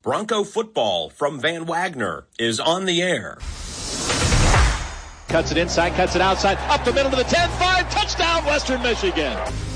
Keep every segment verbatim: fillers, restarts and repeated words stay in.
Bronco football from Van Wagner is on the air. Cuts it inside, cuts it outside, up the middle to the ten five, touchdown Western Michigan.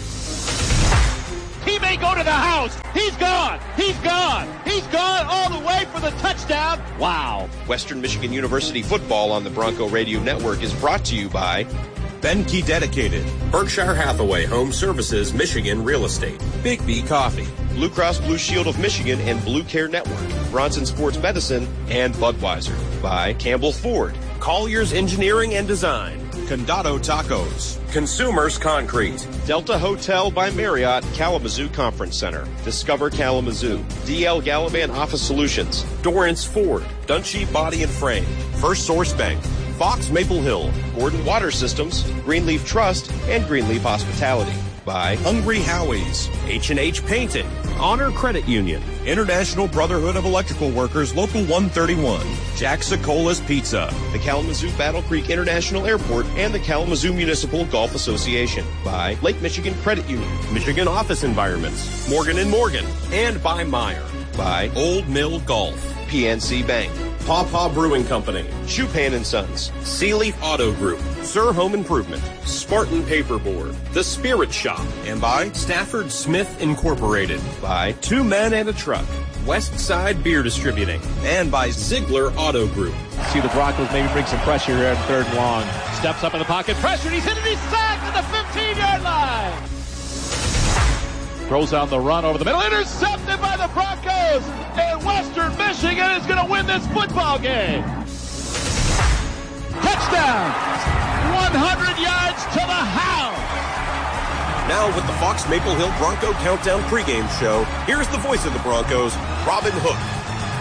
He may go to the house. He's gone. He's gone. He's gone all the way for the touchdown. Wow. Western Michigan University football on the Bronco Radio Network is brought to you by Benke Dedicated, Berkshire Hathaway Home Services, Michigan Real Estate, Big B Coffee, Blue Cross Blue Shield of Michigan and Blue Care Network, Bronson Sports Medicine, and Budweiser. By Campbell Ford, Collier's Engineering and Design, Condado Tacos, Consumers Concrete, Delta Hotel by Marriott, Kalamazoo Conference Center, Discover Kalamazoo, D L Gallivan Office Solutions, Dorrance Ford, Dunshee Body and Frame, First Source Bank, Fox Maple Hill, Gordon Water Systems, Greenleaf Trust, and Greenleaf Hospitality. By Hungry Howie's, H and H Painting, Honor Credit Union, International Brotherhood of Electrical Workers, Local one thirty-one, Jack Sicola's Pizza, the Kalamazoo Battle Creek International Airport, and the Kalamazoo Municipal Golf Association. By Lake Michigan Credit Union, Michigan Office Environments, Morgan and Morgan, and by Meyer. By Old Mill Golf, P N C Bank, Paw Paw Brewing Company, Chupan and Sons, Sealeaf Auto Group, Sir Home Improvement, Spartan Paperboard, The Spirit Shop, and by Stafford Smith Incorporated. By Two Men and a Truck, West Side Beer Distributing, and by Ziegler Auto Group. See the Broncos maybe bring some pressure here at third and long. Steps up in the pocket, pressure, he's hit it, he's sacked at the fifteen-yard line. Throws on the run over the middle, intercepted by the Broncos, and Western Michigan is going to win this football game. Touchdown! one hundred yards to the house! Now with the Fox Maple Hill Bronco Countdown pregame show, here's the voice of the Broncos, Robin Hook.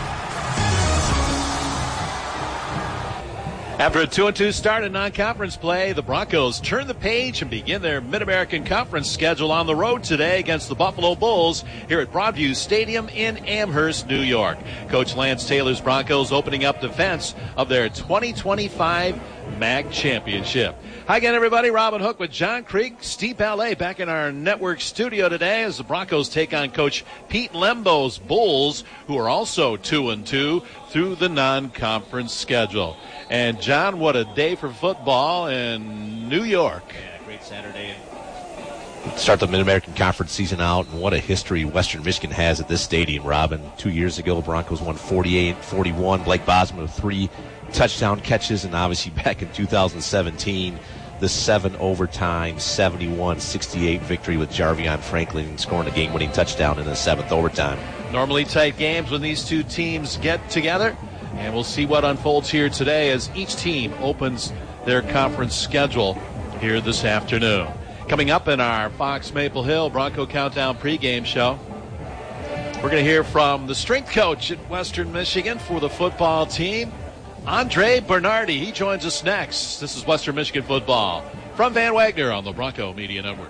After a two and two start in non-conference play, the Broncos turn the page and begin their Mid-American Conference schedule on the road today against the Buffalo Bulls here at Broadview Stadium in Amherst, New York. Coach Lance Taylor's Broncos opening up defense of their twenty twenty-five M A C Championship. Hi again, everybody. Robin Hook with John Krieg, Steve Ballet back in our network studio today as the Broncos take on Coach Pete Lembo's Bulls, who are also two and two through the non-conference schedule. And, John, what a day for football in New York. Yeah, great Saturday. Start the Mid-American Conference season out, and what a history Western Michigan has at this stadium, Robin. Two years ago, Broncos won forty-eight forty-one. Blake Bosman with three touchdown catches, and obviously back in two thousand seventeen, the seven overtime, seventy-one sixty-eight victory with Jarvion Franklin scoring a game-winning touchdown in the seventh overtime. Normally tight games when these two teams get together. And we'll see what unfolds here today as each team opens their conference schedule here this afternoon. Coming up in our Fox Maple Hill Bronco Countdown pregame show, we're going to hear from the strength coach at Western Michigan for the football team, Andre Bernardi. He joins us next. This is Western Michigan football from Van Wagner on the Bronco Media Network.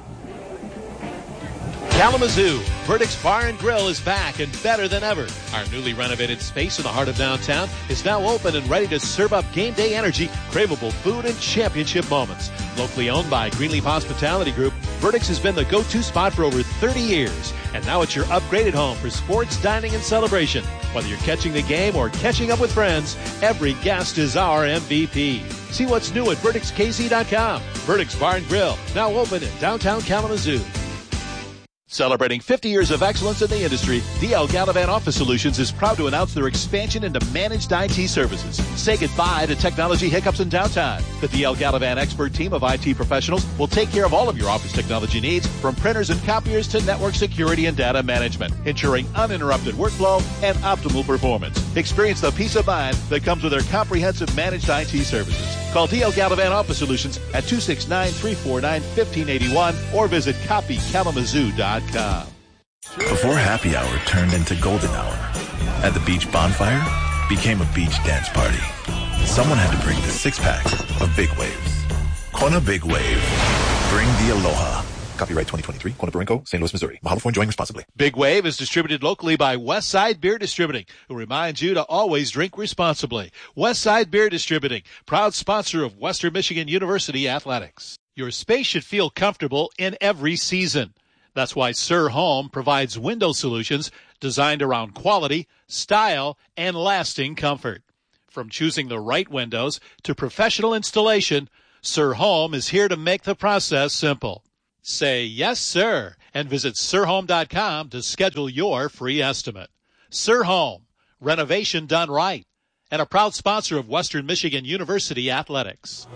Kalamazoo, Verdict's Bar and Grill is back and better than ever. Our newly renovated space in the heart of downtown is now open and ready to serve up game day energy, craveable food, and championship moments. Locally owned by Greenleaf Hospitality Group, Verdict's has been the go-to spot for over thirty years. And now it's your upgraded home for sports, dining, and celebration. Whether you're catching the game or catching up with friends, every guest is our M V P. See what's new at verdicts k z dot com. Verdict's Bar and Grill, now open in downtown Kalamazoo. Celebrating fifty years of excellence in the industry, D L Gallivan Office Solutions is proud to announce their expansion into managed I T services. Say goodbye to technology hiccups and downtime. The D L Gallivan expert team of I T professionals will take care of all of your office technology needs, from printers and copiers to network security and data management, ensuring uninterrupted workflow and optimal performance. Experience the peace of mind that comes with their comprehensive managed I T services. Call D L Gallivan Office Solutions at two six nine, three four nine, one five eight one or visit copy kalamazoo dot com. Before happy hour turned into golden hour, at the beach bonfire became a beach dance party. Someone had to bring the six-pack of Big Waves. Kona Big Wave. Bring the aloha. Copyright twenty twenty-three, Kona Barranco, Saint Louis, Missouri. Mahalo for enjoying responsibly. Big Wave is distributed locally by Westside Beer Distributing, who reminds you to always drink responsibly. Westside Beer Distributing, proud sponsor of Western Michigan University Athletics. Your space should feel comfortable in every season. That's why Sir Home provides window solutions designed around quality, style, and lasting comfort. From choosing the right windows to professional installation, Sir Home is here to make the process simple. Say yes, sir, and visit sir home dot com to schedule your free estimate. Sir Home, renovation done right, and a proud sponsor of Western Michigan University Athletics.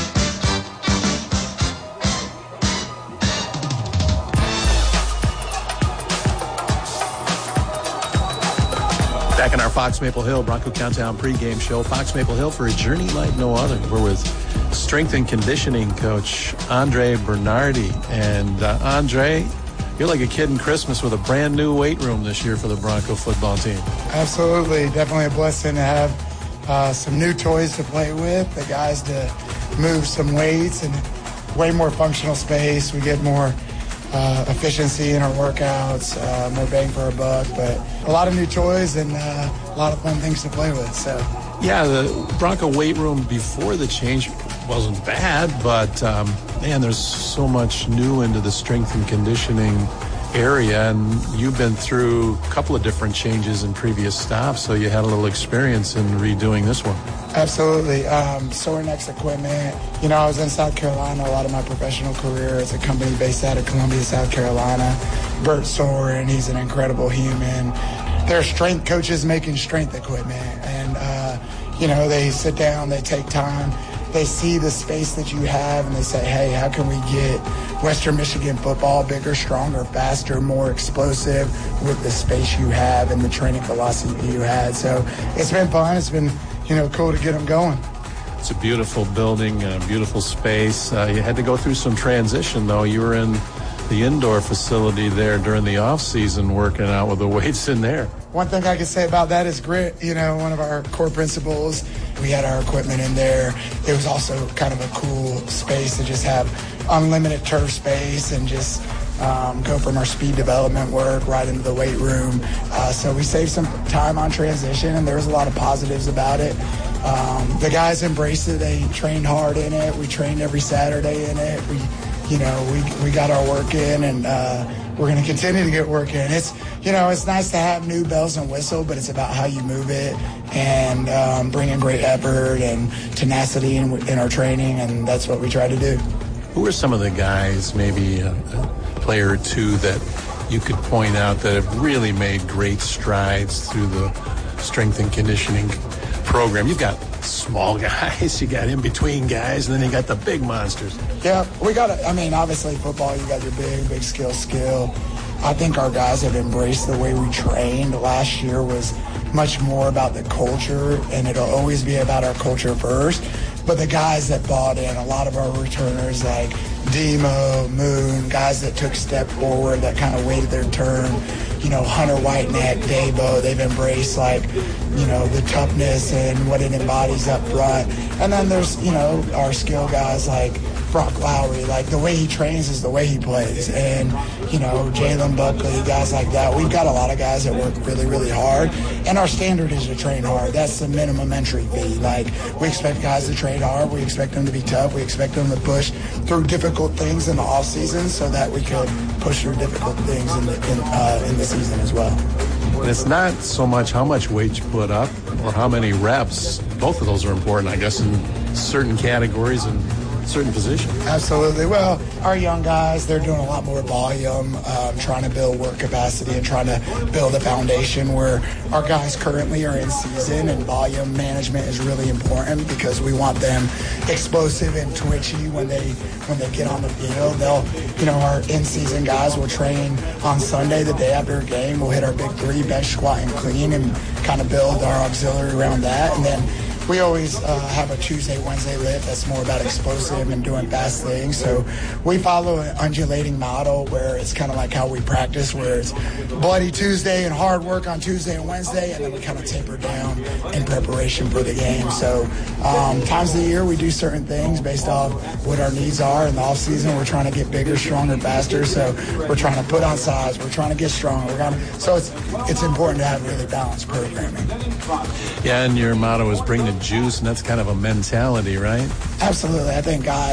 Back in our Fox Maple Hill Bronco Countdown pregame show, Fox Maple Hill for a journey like no other. We're with strength and conditioning coach Andre Bernardi. And uh, Andre, you're like a kid in Christmas with a brand new weight room this year for the Bronco football team. Absolutely. Definitely a blessing to have uh, some new toys to play with, the guys to move some weights, and way more functional space. We get more Uh, efficiency in our workouts, uh, more bang for our buck, but a lot of new toys and uh, a lot of fun things to play with. So, yeah, the Bronco weight room before the change wasn't bad, but um, man, there's so much new into the strength and conditioning area, and you've been through a couple of different changes in previous stops, so you had a little experience in redoing this one. Absolutely. Um, Sorinex equipment. You know, I was in South Carolina a lot of my professional career. It's a company based out of Columbia, South Carolina. Bert Soren, he's an incredible human. There are strength coaches making strength equipment, and, uh, you know, they sit down, they take time, they see the space that you have, and they say, hey, how can we get Western Michigan football bigger, stronger, faster, more explosive with the space you have and the training philosophy you had. So it's been fun. It's been, you know, cool to get them going. It's a beautiful building, a beautiful space. Uh, you had to go through some transition, though. You were in the indoor facility there during the off season working out with the weights in there. One thing I can say about that is grit. You know, one of our core principles, we had our equipment in there. It was also kind of a cool space to just have unlimited turf space and just um, go from our speed development work right into the weight room. Uh, so we saved some time on transition, and there was a lot of positives about it. Um, the guys embraced it. They trained hard in it. We trained every Saturday in it. We, you know, we we got our work in, and uh, we're going to continue to get work in. It's, you know, it's nice to have new bells and whistle, but it's about how you move it and um, bring in great effort and tenacity in, in our training, and that's what we try to do. Who are some of the guys, maybe a, a player or two, that you could point out that have really made great strides through the strength and conditioning program? You've got small guys, you got in-between guys, and then you got the big monsters. Yeah, we got to, I mean, obviously football, you got your big, big skill, skill. I think our guys have embraced the way we trained. Last year was much more about the culture, and it'll always be about our culture first. But the guys that bought in, a lot of our returners like Demo, Moon, guys that took step forward, that kind of waited their turn, you know, Hunter Whiteneck, Dabo, they've embraced, like, you know, the toughness and what it embodies up front. And then there's, you know, our skill guys like Brock Lowry, like the way he trains is the way he plays. And, you know, Jalen Buckley, guys like that. We've got a lot of guys that work really, really hard. And our standard is to train hard. That's the minimum entry fee. Like, we expect guys to train hard. We expect them to be tough. We expect them to push through difficult things in the off season so that we could push through difficult things in the, in, uh, in the season as well. And it's not so much how much weight you put up or how many reps. Both of those are important, I guess, in certain categories and certain positions. Absolutely. Well, our young guys, they're doing a lot more volume, um, trying to build work capacity and trying to build a foundation, where our guys currently are in season, and volume management is really important because we want them explosive and twitchy when they when they get on the field. They'll, you know, our in-season guys will train on Sunday, the day after a game. We'll hit our big three, bench, squat, and clean, and kind of build our auxiliary around that. And then we always uh, have a Tuesday, Wednesday lift that's more about explosive and doing fast things. So we follow an undulating model where it's kind of like how we practice, where it's bloody Tuesday and hard work on Tuesday and Wednesday, and then we kind of taper down in preparation for the game. So um, times of the year we do certain things based off what our needs are. In the off season, we're trying to get bigger, stronger, faster. So we're trying to put on size. We're trying to get stronger. We're gonna, so it's it's important to have really balanced programming. Yeah, and your motto is bring the juice, and that's kind of a mentality, right? Absolutely. I think guys,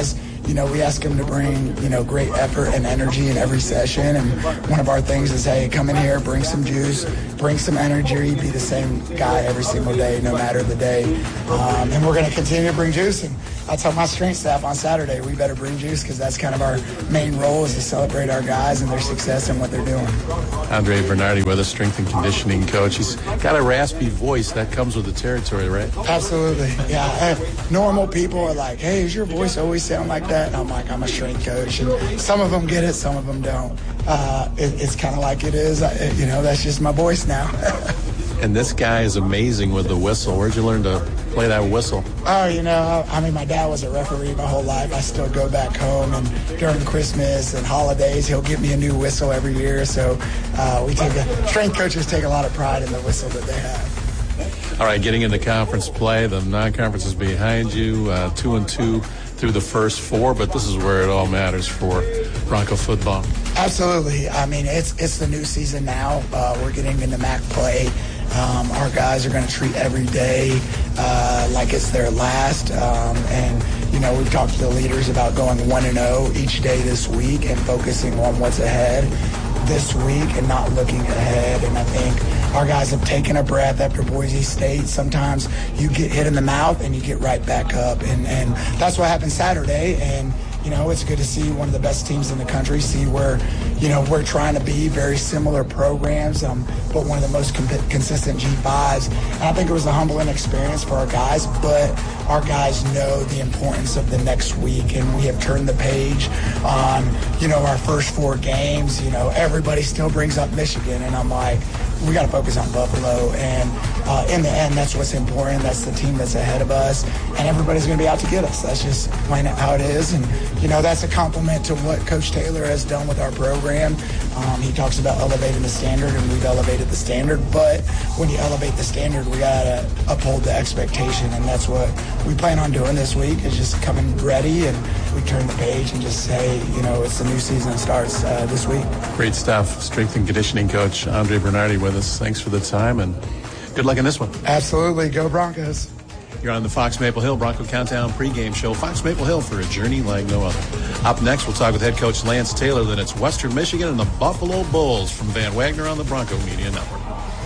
you know, we ask them to bring, you know, great effort and energy in every session. And one of our things is, hey, come in here, bring some juice, bring some energy, be the same guy every single day, no matter the day. Um, and we're going to continue to bring juice. And I tell my strength staff on Saturday, we better bring juice because that's kind of our main role, is to celebrate our guys and their success and what they're doing. Andre Bernardi with us, strength and conditioning coach. He's got a raspy voice. That comes with the territory, right? Absolutely, yeah. Normal people are like, hey, does your voice always sound like that? And I'm like, I'm a strength coach. And some of them get it, some of them don't. Uh, it, it's kind of like it is. I, you know, that's just my voice now. And this guy is amazing with the whistle. Where'd you learn to play that whistle? Oh, you know, I mean, my dad was a referee my whole life. I still go back home, and during Christmas and holidays, he'll give me a new whistle every year. So uh, we take a, strength coaches take a lot of pride in the whistle that they have. All right, getting into conference play, the non-conference is behind you, uh, two and two through the first four, but this is where it all matters for Bronco football. Absolutely. I mean, it's it's the new season now. Uh, we're getting into M A C play. Um, our guys are going to treat every day uh, like it's their last. Um, and, you know, we've talked to the leaders about going one and oh each day this week and focusing on what's ahead this week and not looking ahead. And I think our guys have taken a breath after Boise State. Sometimes you get hit in the mouth and you get right back up. And, and that's what happened Saturday. And, you know, it's good to see one of the best teams in the country, see where, you know, we're trying to be, very similar programs, um, but one of the most com- consistent G fives. And I think it was a humbling experience for our guys, but our guys know the importance of the next week, and we have turned the page on, you know, our first four games. You know, everybody still brings up Michigan, and I'm like, we got to focus on Buffalo, and uh, in the end, that's what's important. That's the team that's ahead of us, and everybody's going to be out to get us. That's just plain how it is, and, you know, that's a compliment to what Coach Taylor has done with our program. Um, he talks about elevating the standard, and we've elevated the standard, but when you elevate the standard, we got to uphold the expectation, and that's what we plan on doing this week, is just coming ready, and we turn the page and just say, you know, it's the new season starts uh, this week. Great stuff. Strength and conditioning coach Andre Bernardi with us. Thanks for the time, and good luck in this one. Absolutely. Go Broncos. You're on the Fox Maple Hill Bronco Countdown pregame show. Fox Maple Hill for a journey like no other. Up next, we'll talk with head coach Lance Taylor. Then it's Western Michigan and the Buffalo Bulls from Van Wagner on the Bronco Media Network.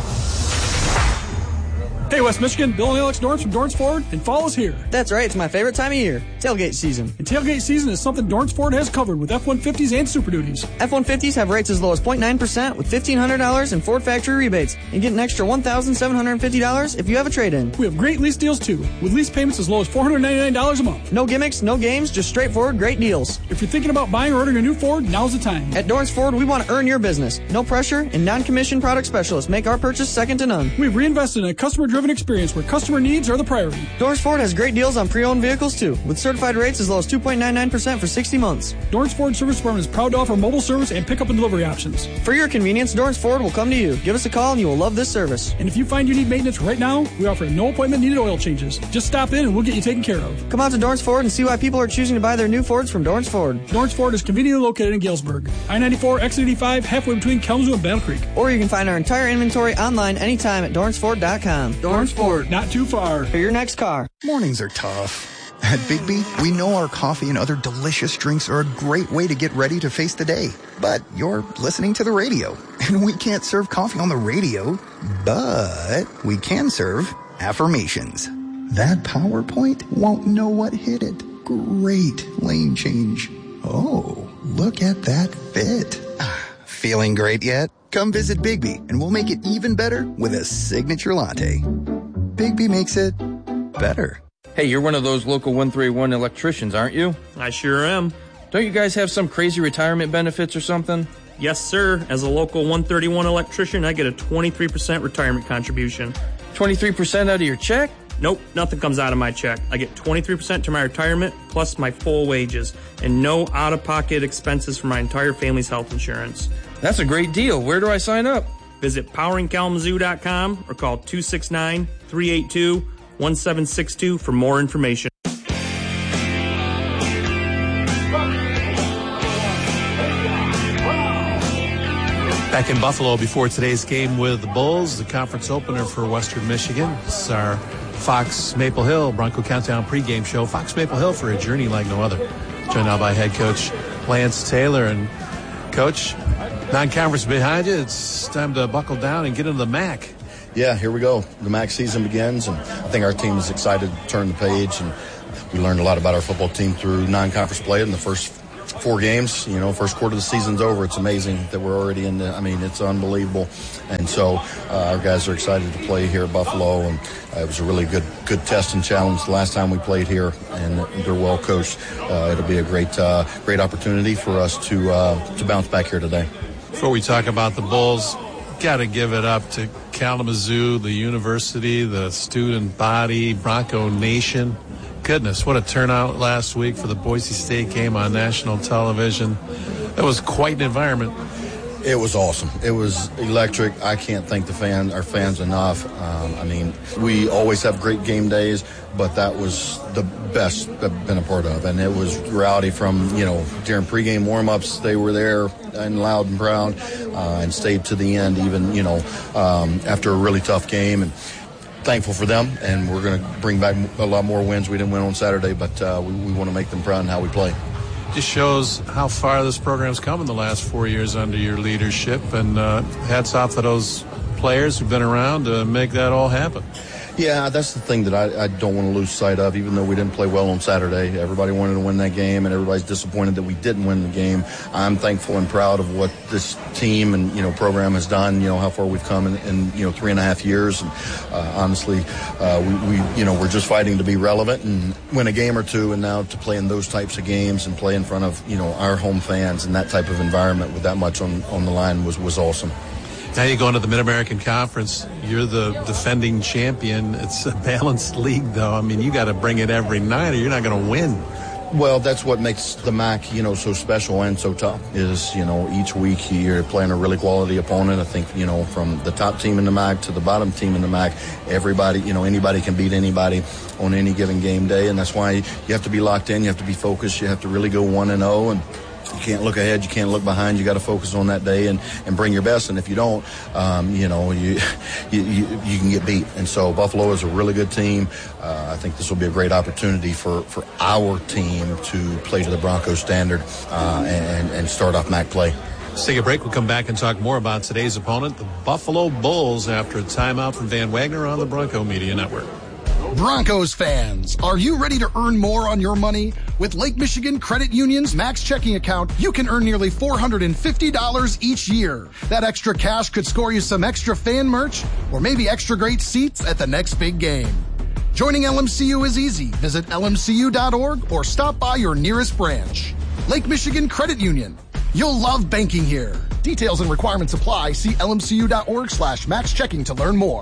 Hey, West Michigan, Bill and Alex Dorrance from Dorrance Ford, and fall is here. That's right, it's my favorite time of year, tailgate season. And tailgate season is something Dorrance Ford has covered with F one fifties and Super Duties. F one fifties have rates as low as zero point nine percent with fifteen hundred dollars in Ford factory rebates, and get an extra one thousand seven hundred fifty dollars if you have a trade-in. We have great lease deals too, with lease payments as low as four hundred ninety-nine dollars a month. No gimmicks, no games, just straightforward great deals. If you're thinking about buying or ordering a new Ford, now's the time. At Dorrance Ford, we want to earn your business. No pressure, and non-commissioned product specialists make our purchase second to none. We've reinvested in a customer-driven experience where customer needs are the priority. Dorrance Ford has great deals on pre-owned vehicles too, with certified rates as low as two point nine nine percent for sixty months. Dorrance Ford Service Department is proud to offer mobile service and pickup and delivery options. For your convenience, Dorrance Ford will come to you. Give us a call and you will love this service. And if you find you need maintenance right now, we offer no appointment needed oil changes. Just stop in and we'll get you taken care of. Come out to Dorrance Ford and see why people are choosing to buy their new Fords from Dorrance Ford. Dorrance Ford is conveniently located in Galesburg, I ninety-four, exit eighty-five, halfway between Kalamazoo and Battle Creek. Or you can find our entire inventory online anytime at Dorrance Ford dot com. Dorrance Ford, not too far. For your next car. Mornings are tough. At Biggby, we know our coffee and other delicious drinks are a great way to get ready to face the day. But you're listening to the radio, and we can't serve coffee on the radio, but we can serve affirmations. That PowerPoint won't know what hit it. Great lane change. Oh, look at that fit. Feeling great yet? Come visit Biggby, and we'll make it even better with a signature latte. Biggby makes it better. Hey, you're one of those local one thirty-one electricians, aren't you? I sure am. Don't you guys have some crazy retirement benefits or something? Yes, sir. As a local one thirty-one electrician, I get a twenty-three percent retirement contribution. twenty-three percent out of your check? Nope, nothing comes out of my check. I get twenty-three percent to my retirement, plus my full wages, and no out-of-pocket expenses for my entire family's health insurance. That's a great deal. Where do I sign up? Visit powering kalamazoo dot com or call two six nine, three eight two, one seven six two for more information. Back in Buffalo before today's game with the Bulls, the conference opener for Western Michigan. This is our Fox Maple Hill Bronco Countdown pregame show. Fox Maple Hill for a journey like no other. Joined now by head coach Lance Taylor. And, Coach, non-conference behind you. It's time to buckle down and get into the M A C. Yeah, here we go. The M A C season begins, and I think our team is excited to turn the page. And we learned a lot about our football team through non-conference play in the first four games. You know, first quarter of the season's over. It's amazing that we're already in the, I mean, it's unbelievable. And so uh, our guys are excited to play here at Buffalo, and uh, it was a really good good test and challenge the last time we played here, and they're well coached. Uh, it'll be a great uh, great opportunity for us to uh, to bounce back here today. Before we talk about the Bulls, got to give it up to Kalamazoo, the university, the student body, Bronco Nation. Goodness, what a turnout last week for the Boise State game on national television. That was quite an environment. It was awesome. It was electric. I can't thank the fan, our fans enough. Um, I mean, we always have great game days, but that was the best I've been a part of. And it was rowdy from, you know, during pregame warm-ups, they were there and loud and proud uh, and stayed to the end, even, you know, um, after a really tough game. And thankful for them, and we're going to bring back a lot more wins. We didn't win on Saturday, but uh, we, we want to make them proud in how we play. Just shows how far this program's come in the last four years under your leadership, and uh, hats off to those players who've been around to make that all happen. Yeah, that's the thing that I, I don't want to lose sight of, even though we didn't play well on Saturday. Everybody wanted to win that game, and everybody's disappointed that we didn't win the game. I'm thankful and proud of what this team and, you know, program has done, you know, how far we've come in, in you know, three and a half years. And uh, honestly, uh, we, we, you know, we're just fighting to be relevant and win a game or two, and now to play in those types of games and play in front of, you know, our home fans and that type of environment with that much on, on the line was, was awesome. Now you go into the Mid-American Conference. You're the defending champion. It's a balanced league, though. I mean, you got to bring it every night or you're not going to win. Well, that's what makes the M A C, you know, so special and so tough is, you know, each week you're playing a really quality opponent. I think, you know, from the top team in the M A C to the bottom team in the M A C, everybody, you know, anybody can beat anybody on any given game day. And that's why you have to be locked in. You have to be focused. You have to really go one and oh, and you can't look ahead. You can't look behind. You got to focus on that day and, and bring your best. And if you don't, um, you know, you, you you you can get beat. And so Buffalo is a really good team. Uh, I think this will be a great opportunity for, for our team to play to the Broncos standard uh, and, and start off M A C play. Let's take a break. We'll come back and talk more about today's opponent, the Buffalo Bulls, after a timeout from Van Wagner on the Bronco Media Network. Broncos fans, are you ready to earn more on your money? With Lake Michigan Credit Union's Max Checking Account, you can earn nearly four hundred fifty dollars each year. That extra cash could score you some extra fan merch or maybe extra great seats at the next big game. Joining L M C U is easy. Visit L M C U dot org or stop by your nearest branch. Lake Michigan Credit Union. You'll love banking here. Details and requirements apply. See L M C U dot org slash max checking to learn more.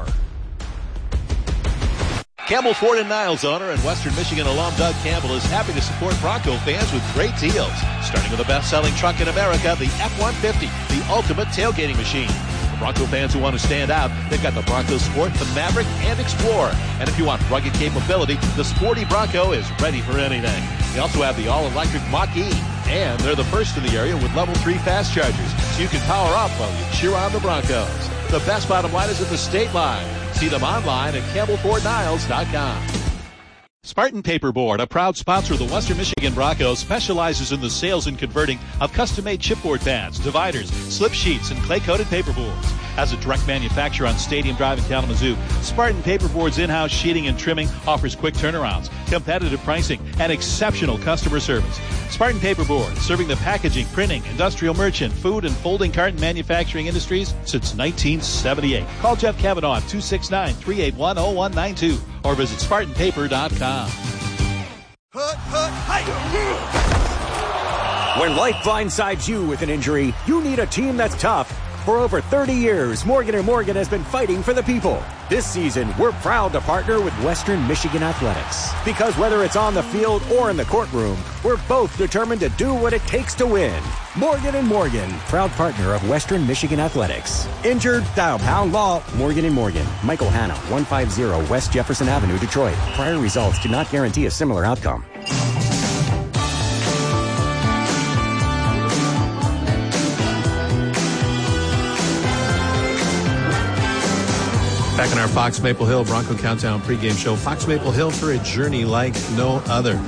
Campbell Ford and Niles owner and Western Michigan alum Doug Campbell is happy to support Bronco fans with great deals. Starting with the best-selling truck in America, the F one fifty, the ultimate tailgating machine. For Bronco fans who want to stand out, they've got the Bronco Sport, the Maverick, and Explorer. And if you want rugged capability, the sporty Bronco is ready for anything. They also have the all-electric Mach-E. And they're the first in the area with level three fast chargers, so you can power up while you cheer on the Broncos. The best bottom line is at the state line. See them online at Campbell Ford Niles dot com. Spartan Paperboard, a proud sponsor of the Western Michigan Broncos, specializes in the sales and converting of custom-made chipboard pads, dividers, slip sheets, and clay-coated paperboards. As a direct manufacturer on Stadium Drive in Kalamazoo, Spartan Paperboard's in-house sheeting and trimming offers quick turnarounds, competitive pricing, and exceptional customer service. Spartan Paperboard, serving the packaging, printing, industrial merchant, food, and folding carton manufacturing industries since nineteen seventy-eight. Call Jeff Kavanaugh at two six nine, three eight one, zero one nine two or visit Spartan Paper dot com. When life blindsides you with an injury, you need a team that's tough. For over thirty years, Morgan and Morgan has been fighting for the people. This season, we're proud to partner with Western Michigan Athletics. Because whether it's on the field or in the courtroom, we're both determined to do what it takes to win. Morgan and Morgan, proud partner of Western Michigan Athletics. Injured? Dial Pound Law. Morgan and Morgan. Michael Hanna, one fifty West Jefferson Avenue, Detroit. Prior results do not guarantee a similar outcome. Back in our Fox Maple Hill Bronco Countdown pregame show. Fox Maple Hill for a journey like no other.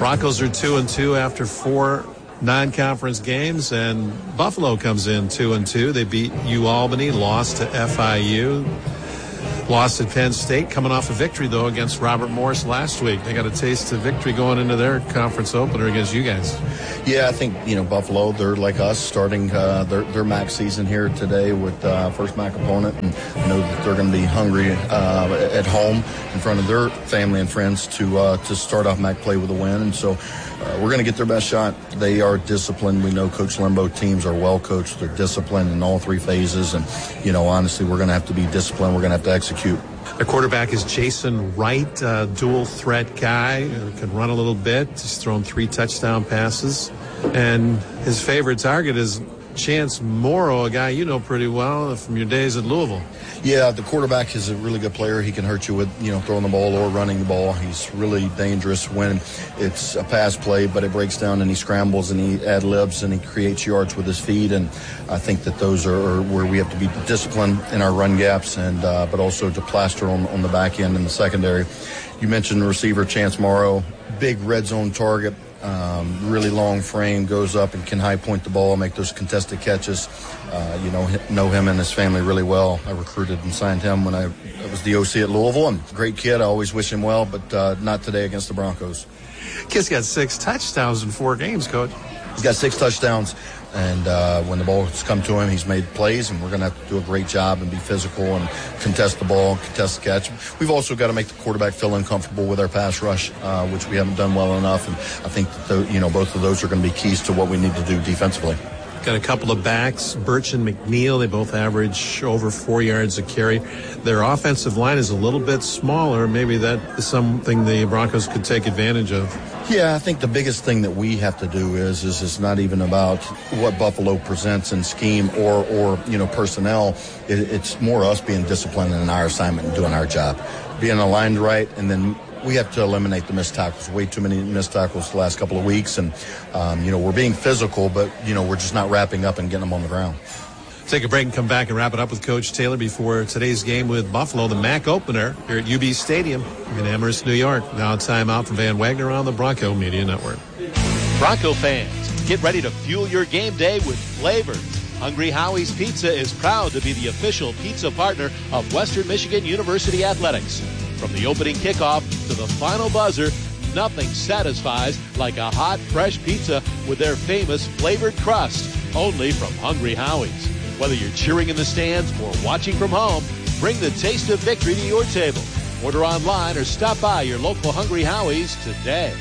Broncos are two and two after four non-conference games, and Buffalo comes in two and two. They beat UAlbany, lost to F I U, lost at Penn State, coming off a victory though against Robert Morris last week. They got a taste of victory going into their conference opener against you guys. Yeah, I think, you know, Buffalo, they're like us, starting uh, their, their M A C season here today with uh, first M A C opponent, and I know that they're going to be hungry uh, at home in front of their family and friends to uh, to start off M A C play with a win, and so uh, we're going to get their best shot. They are disciplined. We know Coach Limbo teams are well coached. They're disciplined in all three phases, and, you know, honestly, we're going to have to be disciplined. We're going to have to execute. The quarterback is Jason Wright, a dual threat guy, who can run a little bit. He's thrown three touchdown passes. And his favorite target is Chance Morrow, a guy you know pretty well from your days at Louisville. Yeah, the quarterback is a really good player. He can hurt you with, you know, throwing the ball or running the ball. He's really dangerous when it's a pass play, but it breaks down and he scrambles and he ad-libs and he creates yards with his feet. And I think that those are where we have to be disciplined in our run gaps, and uh, but also to plaster on, on the back end in the secondary. You mentioned receiver Chance Morrow, big red zone target. Um, really long frame, goes up and can high point the ball, make those contested catches. Uh, you know, know him and his family really well. I recruited and signed him when I, I was the O C at Louisville, and great kid. I always wish him well, but uh, not today against the Broncos. Kid's got six touchdowns in four games, Coach. He's got six touchdowns, and uh, when the ball's come to him, he's made plays, and we're going to have to do a great job and be physical and contest the ball, contest the catch. We've also got to make the quarterback feel uncomfortable with our pass rush, uh, which we haven't done well enough, and I think that the, you know, both of those are going to be keys to what we need to do defensively. Got a couple of backs, Birch and McNeil. They both average over four yards a carry. Their offensive line is a little bit smaller. Maybe that is something the Broncos could take advantage of. Yeah, I think the biggest thing that we have to do is is it's not even about what Buffalo presents in scheme or, or you know, personnel. It, it's more us being disciplined in our assignment and doing our job. Being aligned right, and then we have to eliminate the missed tackles. Way too many missed tackles the last couple of weeks, and, um, you know, we're being physical, but, you know, we're just not wrapping up and getting them on the ground. Take a break and come back and wrap it up with Coach Taylor before today's game with Buffalo, the M A C opener here at U B Stadium in Amherst, New York. Now time out from Van Wagner on the Bronco Media Network. Bronco fans, get ready to fuel your game day with flavor. Hungry Howie's Pizza is proud to be the official pizza partner of Western Michigan University Athletics. From the opening kickoff to the final buzzer, nothing satisfies like a hot, fresh pizza with their famous flavored crust, only from Hungry Howie's. Whether you're cheering in the stands or watching from home, bring the taste of victory to your table. Order online or stop by your local Hungry Howie's today.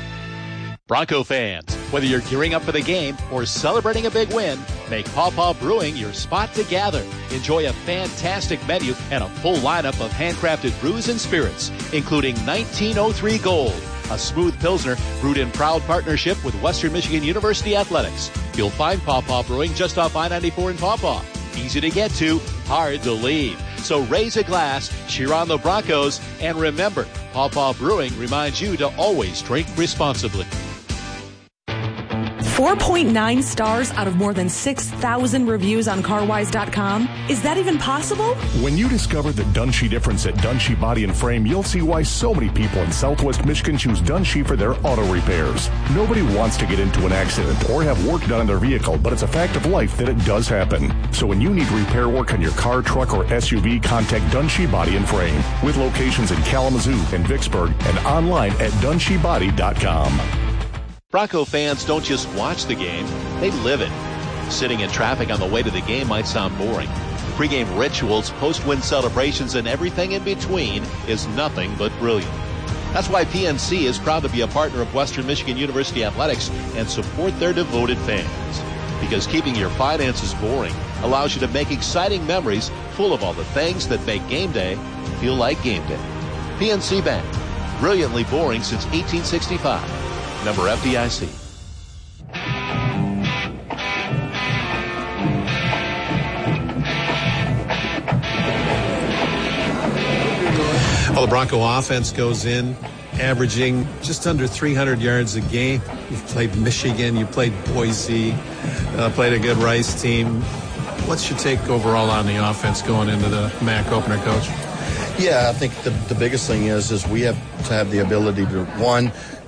Bronco fans, whether you're gearing up for the game or celebrating a big win, make Paw Paw Brewing your spot to gather. Enjoy a fantastic menu and a full lineup of handcrafted brews and spirits, including nineteen oh three Gold, a smooth Pilsner brewed in proud partnership with Western Michigan University Athletics. You'll find Paw Paw Brewing just off I ninety-four in Paw Paw. Easy to get to, hard to leave. So raise a glass, cheer on the Broncos, and remember, Paw Paw Brewing reminds you to always drink responsibly. four point nine stars out of more than six thousand reviews on CarWise dot com? Is that even possible? When you discover the Dunshee difference at Dunshee Body and Frame, you'll see why so many people in Southwest Michigan choose Dunshee for their auto repairs. Nobody wants to get into an accident or have work done on their vehicle, but it's a fact of life that it does happen. So when you need repair work on your car, truck, or S U V, contact Dunshee Body and Frame, with locations in Kalamazoo and Vicksburg and online at Dunshee Body dot com. Bronco fans don't just watch the game, they live it. Sitting in traffic on the way to the game might sound boring. Pre-game rituals, post-win celebrations, and everything in between is nothing but brilliant. That's why P N C is proud to be a partner of Western Michigan University Athletics and support their devoted fans. Because keeping your finances boring allows you to make exciting memories full of all the things that make game day feel like game day. P N C Bank, brilliantly boring since eighteen sixty-five. Member F D I C. Well, the Bronco offense goes in, averaging just under three hundred yards a game. You've played Michigan, you played Boise, uh, played a good Rice team. What's your take overall on the offense going into the M A C opener, Coach? Yeah, I think the, the biggest thing is is we have to have the ability to, one,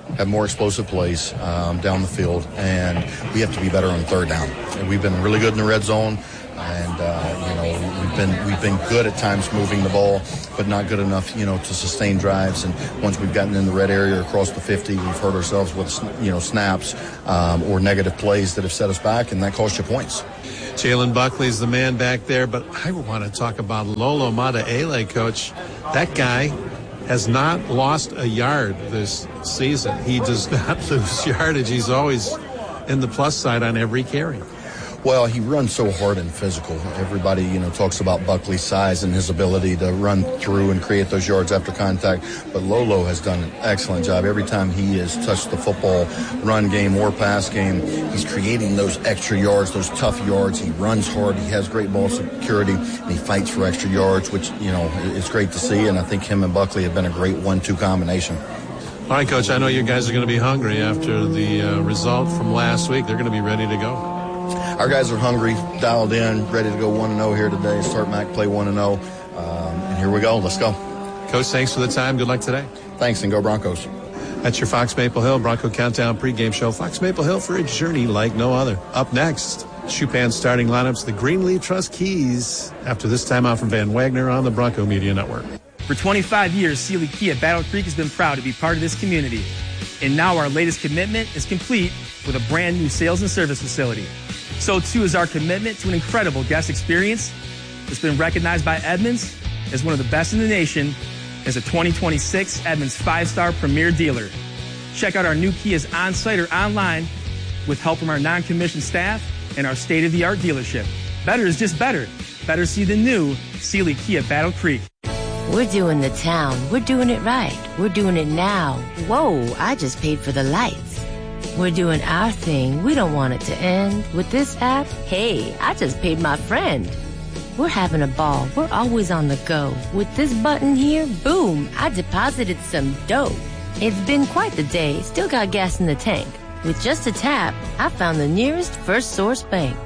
have more explosive plays um, down the field, and we have to be better on third down. And we've been really good in the red zone, and uh, you know we've been we've been good at times moving the ball, but not good enough, you know, to sustain drives. And once we've gotten in the red area across the fifty, we've hurt ourselves with you know snaps um, or negative plays that have set us back, and that costs you points. Jalen Buckley's the man back there, but I want to talk about Lolo Mataele, Coach. That guy has not lost a yard this season. He does not lose yardage. He's always in the plus side on every carry. Well, he runs so hard and physical. Everybody, you know, talks about Buckley's size and his ability to run through and create those yards after contact. But Lolo has done an excellent job. Every time he has touched the football, run game or pass game, he's creating those extra yards, those tough yards. He runs hard. He has great ball security, and he fights for extra yards, which, you know, it's great to see. And I think him and Buckley have been a great one two combination. All right, Coach, I know you guys are going to be hungry after the uh, result from last week. They're going to be ready to go. Our guys are hungry, dialed in, ready to go one and oh here today. Start Mac, play one and oh. Um, and here we go. Let's go. Coach, thanks for the time. Good luck today. Thanks, and go Broncos. That's your Fox Maple Hill Bronco Countdown pregame show. Fox Maple Hill for a journey like no other. Up next, Chupan's starting lineups, the Greenleaf Trust Keys, after this time out from Van Wagner on the Bronco Media Network. For twenty-five years, Sealy Kia Battle Creek has been proud to be part of this community. And now our latest commitment is complete with a brand new sales and service facility. So too is our commitment to an incredible guest experience that's been recognized by Edmunds as one of the best in the nation as a twenty twenty-six Edmunds five-star premier dealer. Check out our new Kias on-site or online with help from our non-commissioned staff and our state-of-the-art dealership. Better is just better. Better see the new Sealy Kia Battle Creek. We're doing the town. We're doing it right. We're doing it now. Whoa, I just paid for the lights. We're doing our thing. We don't want it to end. With this app, hey, I just paid my friend. We're having a ball. We're always on the go. With this button here, boom, I deposited some dough. It's been quite the day. Still got gas in the tank. With just a tap, I found the nearest First Source Bank.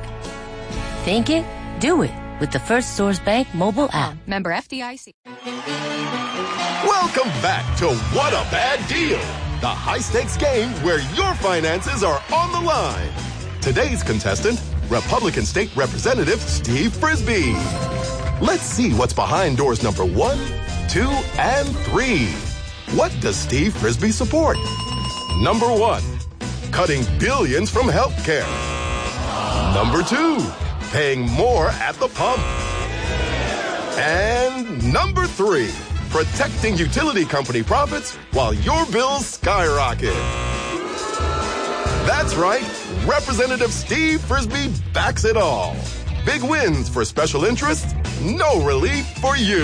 Think it? Do it with the First Source Bank mobile app. Member F D I C. Welcome back to What a Bad Deal, the high-stakes game where your finances are on the line. Today's contestant, Republican State Representative Steve Frisbee. Let's see what's behind doors number one, two, and three. What does Steve Frisbee support? Number one, cutting billions from healthcare. Number two, paying more at the pump. And number three, protecting utility company profits while your bills skyrocket. That's right, Representative Steve Frisbee backs it all. Big wins for special interests, no relief for you.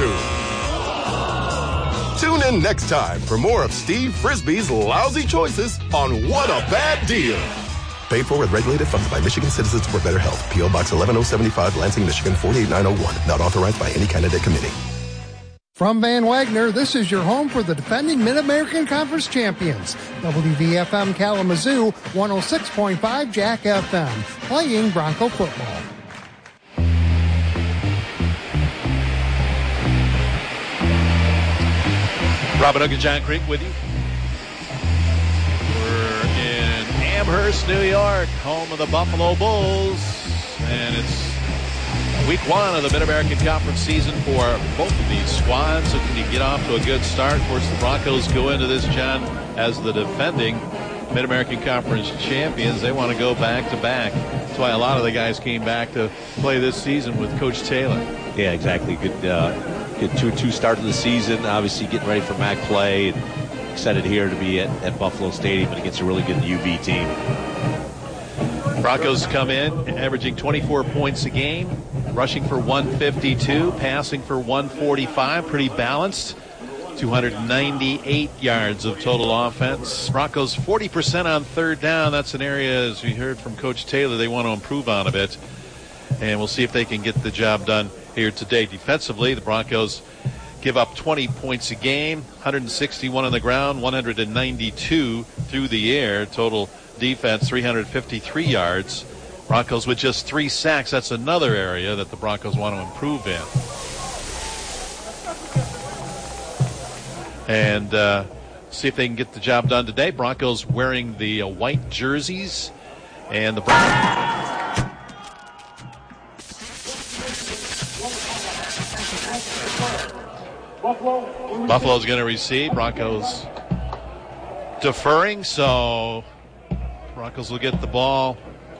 Tune in next time for more of Steve Frisbee's lousy choices on What a Bad Deal. Paid for with regulated funds by Michigan Citizens for Better Health. P O Box eleven oh seventy-five, Lansing, Michigan four eight nine oh one. Not authorized by any candidate committee. From Van Wagner, this is your home for the defending Mid-American Conference champions. W V F M Kalamazoo, one oh six point five Jack F M, playing Bronco football. Robin Hook and John Creek with you. We're in Amherst, New York, home of the Buffalo Bulls. And it's week one of the Mid-American Conference season for both of these squads. So can you get off to a good start? Of course, the Broncos go into this, John, as the defending Mid-American Conference champions. They want to go back-to-back. That's why a lot of the guys came back to play this season with Coach Taylor. Yeah, exactly. Good uh, good two two start of the season. Obviously getting ready for M A C play. And excited here to be at, at Buffalo Stadium and against a really good U B team. Broncos come in averaging twenty-four points a game, rushing for one fifty-two, passing for one forty-five, pretty balanced. two hundred ninety-eight yards of total offense. Broncos forty percent on third down. That's an area, as we heard from Coach Taylor, they want to improve on a bit. And we'll see if they can get the job done here today. Defensively, the Broncos give up twenty points a game, one hundred sixty-one on the ground, one hundred ninety-two through the air. Total defense, three hundred fifty-three yards. Broncos with just three sacks. That's another area that the Broncos want to improve in. And uh, see if they can get the job done today. Broncos wearing the uh, white jerseys, and the Broncos. Buffalo's going to receive. Broncos deferring, so Broncos will get the ball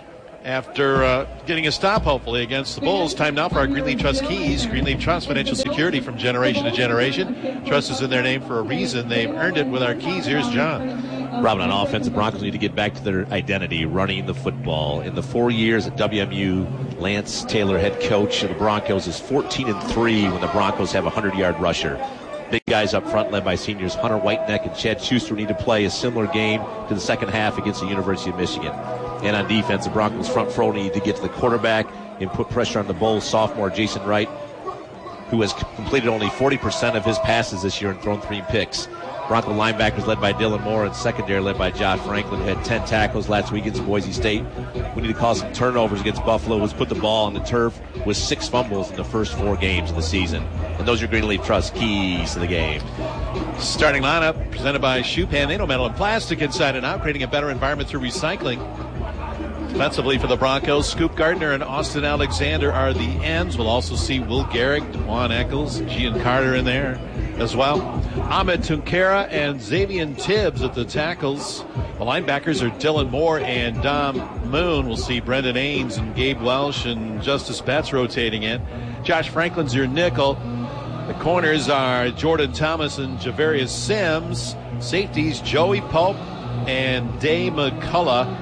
after uh, getting a stop, hopefully, against the Bulls. Time now for our Greenleaf Trust keys. Greenleaf Trust, financial security from generation to generation. Trust is in their name for a reason. They've earned it with our keys. Here's John. Robin, on offense, the Broncos need to get back to their identity, running the football. In the four years at W M U, Lance Taylor, head coach of the Broncos, is fourteen and three when the Broncos have a hundred-yard rusher. Big guys up front, led by seniors Hunter Whiteneck and Chad Schuster, need to play a similar game to the second half against the University of Michigan. And on defense, the Broncos front row need to get to the quarterback and put pressure on the Bulls sophomore Jason Wright, who has completed only forty percent of his passes this year and thrown three picks. Bronco linebackers led by Dylan Moore and secondary led by Josh Franklin, who had ten tackles last week against Boise State. We need to cause some turnovers against Buffalo, who's put the ball on the turf with six fumbles in the first four games of the season. And those are Greenleaf Trust keys to the game. Starting lineup presented by Schupan. They know metal and plastic inside and out, creating a better environment through recycling. Defensively for the Broncos, Scoop Gardner and Austin Alexander are the ends. We'll also see Will Garrick, DeJuan Eccles, Gian Carter in there as well. Ahmed Tunkara and Xavier Tibbs at the tackles. The linebackers are Dylan Moore and Dom Moon. We'll see Brendan Ains and Gabe Welsh and Justice Betts rotating in. Josh Franklin's your nickel. The corners are Jordan Thomas and Javarius Sims. Safeties, Joey Pope and Day McCullough.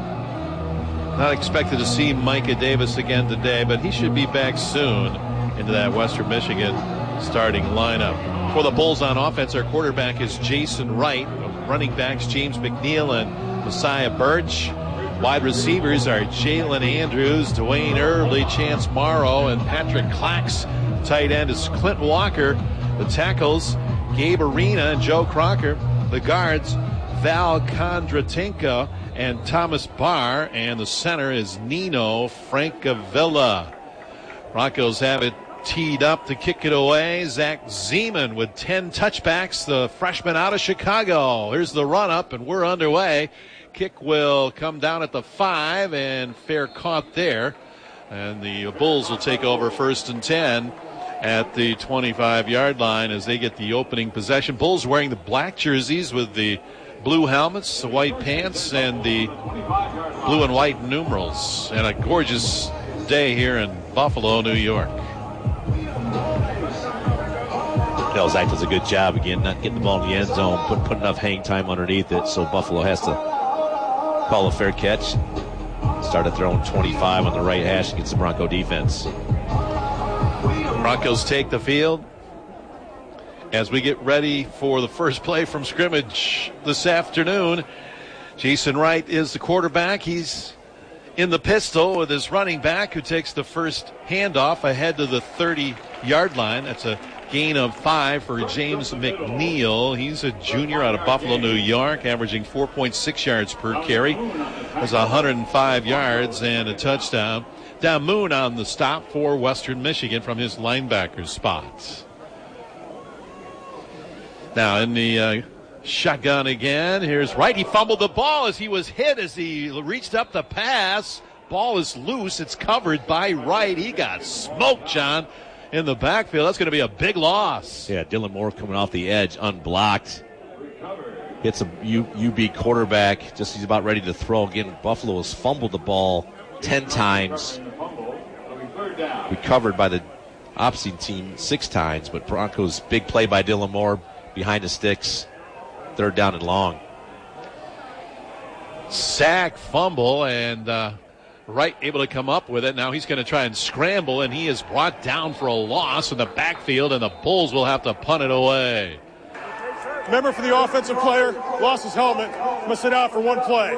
Not expected to see Micah Davis again today, but he should be back soon into that Western Michigan starting lineup. For the Bulls on offense, our quarterback is Jason Wright. Running backs, James McNeil and Messiah Birch. Wide receivers are Jalen Andrews, Dwayne Early, Chance Morrow, and Patrick Clax. Tight end is Clint Walker. The tackles, Gabe Arena and Joe Crocker. The guards, Val Kondratenko and Thomas Barr, and the center is Nino Francavilla. Broncos have it teed up to kick it away. Zach Zeman with ten touchbacks, the freshman out of Chicago. Here's the run up, and we're underway. Kick will come down at the five, and fair caught there. And the Bulls will take over first and ten at the twenty-five-yard line as they get the opening possession. Bulls wearing the black jerseys with the blue helmets, the white pants, and the blue and white numerals. And a gorgeous day here in Buffalo, New York. Del Zach does a good job again, not getting the ball in the end zone, put, put enough hang time underneath it, so Buffalo has to call a fair catch. Start at their own twenty-five on the right hash against the Bronco defense. Broncos take the field as we get ready for the first play from scrimmage this afternoon. Jason Wright is the quarterback. He's in the pistol with his running back, who takes the first handoff ahead to the thirty-yard line. That's a gain of five for James McNeil. He's a junior out of Buffalo, New York, averaging four point six yards per carry. Has one hundred five yards and a touchdown. Down Moon on the stop for Western Michigan from his linebacker spot. Now in the uh, shotgun again. Here's Wright. He fumbled the ball as he was hit as he reached up the pass. Ball is loose. It's covered by Wright. He got smoked, John, in the backfield. That's going to be a big loss. Yeah, Dylan Moore coming off the edge, unblocked. Hits a U- UB quarterback just as he's about ready to throw. Again, Buffalo has fumbled the ball ten times. Recovered by the opposite team six times, but Broncos, big play by Dylan Moore behind the sticks. Third down and long. Sack, fumble, and uh, Wright able to come up with it. Now he's going to try and scramble, and he is brought down for a loss in the backfield, and the Bulls will have to punt it away. Remember, for the offensive player, lost his helmet, must sit out for one play.